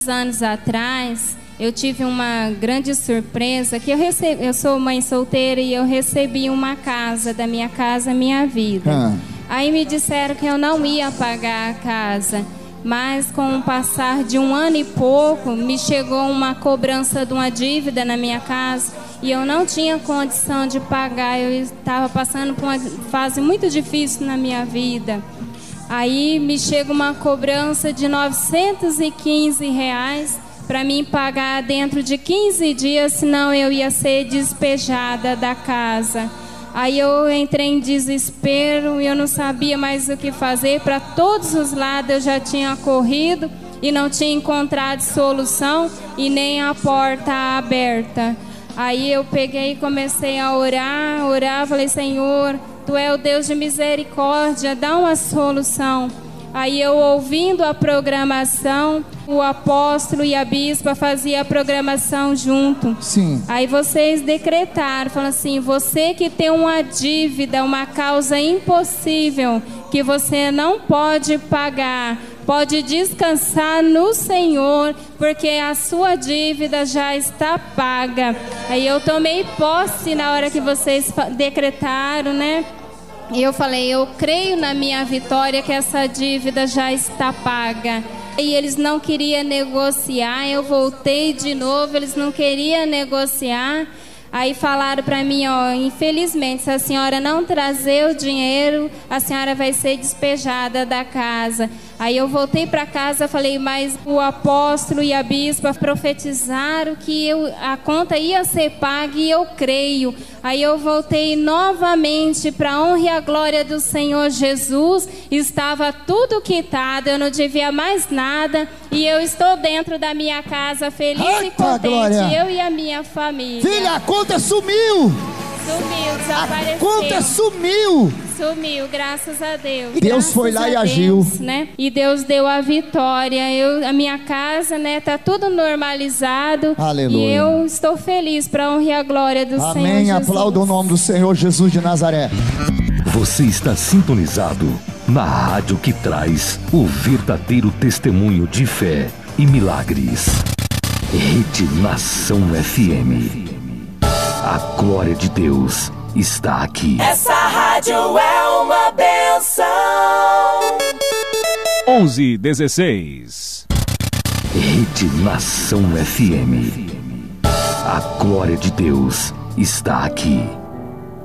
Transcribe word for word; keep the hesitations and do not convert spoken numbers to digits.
Anos atrás, eu tive uma grande surpresa, que eu recebi, eu sou mãe solteira e eu recebi uma casa, da minha casa, minha vida. Ah. Aí me disseram que eu não ia pagar a casa, mas com o passar de um ano e pouco, me chegou uma cobrança de uma dívida na minha casa e eu não tinha condição de pagar. Eu estava passando por uma fase muito difícil na minha vida. Aí me chega uma cobrança de novecentos e quinze reais para mim pagar dentro de quinze dias, senão eu ia ser despejada da casa. Aí eu entrei em desespero e eu não sabia mais o que fazer. Para todos os lados eu já tinha corrido e não tinha encontrado solução e nem a porta aberta. Aí eu peguei e comecei a orar, orar, falei: Senhor, Tu é o Deus de misericórdia, dá uma solução. Aí eu, ouvindo a programação, o apóstolo e a bispa faziam a programação junto. Sim. Aí vocês decretaram, falando assim: você que tem uma dívida, uma causa impossível, que você não pode pagar, pode descansar no Senhor, porque a sua dívida já está paga. Aí eu tomei posse na hora que vocês decretaram, né? E eu falei: eu creio na minha vitória, que essa dívida já está paga. E eles não queriam negociar, eu voltei de novo, eles não queriam negociar. Aí falaram para mim: ó, infelizmente, se a senhora não trazer o dinheiro, a senhora vai ser despejada da casa. Aí eu voltei para casa, falei: mas o apóstolo e a bispa profetizaram que eu, a conta ia ser paga e eu creio. Aí eu voltei novamente para a honra e a glória do Senhor Jesus. Estava tudo quitado, eu não devia mais nada. E eu estou dentro da minha casa feliz Eita, e contente, glória. Eu e a minha família. Filha, a conta sumiu! Sumiu, desapareceu. A conta sumiu! Sumiu, graças a Deus. Deus graças foi lá e Deus, agiu. Né? E Deus deu a vitória. Eu, a minha casa, né, tá tudo normalizado. Aleluia. E eu estou feliz para a honra e a glória do Amém. Senhor Jesus. Amém. Aplauda o nome do Senhor Jesus de Nazaré. Você está sintonizado na rádio que traz o verdadeiro testemunho de fé e milagres. Rede Nação F M. A glória de Deus está aqui. Essa rádio é uma bênção. onze e dezesseis. Rede Nação F M. A glória de Deus está aqui.